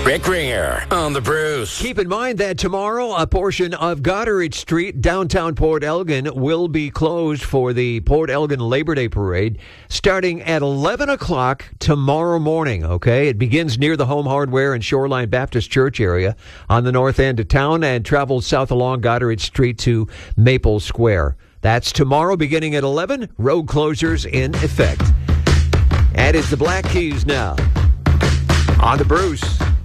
Rick Ringer on the Bruce. Keep in mind that tomorrow a portion of Goderich Street, downtown Port Elgin, will be closed for the Port Elgin Labor Day Parade starting at 11 o'clock tomorrow morning, okay? It begins near the Home Hardware and Shoreline Baptist Church area on the north end of town and travels south along Goderich Street to Maple Square. That's tomorrow beginning at 11, road closures in effect. And it's the Black Keys now on the Bruce.